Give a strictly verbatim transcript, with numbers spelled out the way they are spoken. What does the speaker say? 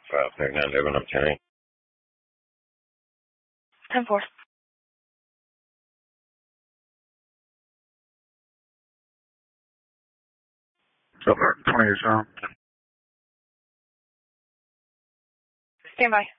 five thirty-nine, eleven, I'm ten. ten four. twenty-eight, John. Stand by.